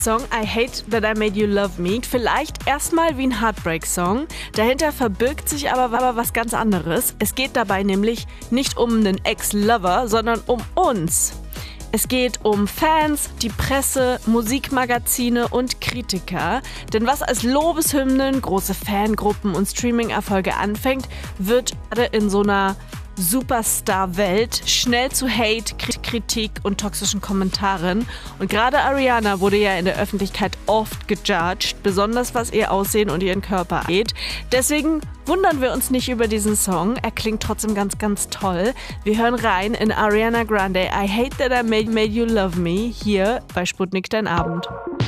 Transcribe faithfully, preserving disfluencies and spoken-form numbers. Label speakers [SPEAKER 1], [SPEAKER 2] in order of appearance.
[SPEAKER 1] Song I Hate That I Made You Love Me, vielleicht erstmal wie ein Heartbreak-Song. Dahinter verbirgt sich aber, aber was ganz anderes. Es geht dabei nämlich nicht um einen Ex-Lover, sondern um uns. Es geht um Fans, die Presse, Musikmagazine und Kritiker. Denn was als Lobeshymnen, große Fangruppen und Streaming-Erfolge anfängt, wird gerade in so einer Superstar-Welt schnell zu Hate, Kritik und toxischen Kommentaren. Und gerade Ariana wurde ja in der Öffentlichkeit oft gejudged, besonders was ihr Aussehen und ihren Körper angeht. Deswegen wundern wir uns nicht über diesen Song. Er klingt trotzdem ganz, ganz toll. Wir hören rein in Ariana Grande I Hate That I Made, made You Love Me hier bei Sputnik Dein Abend.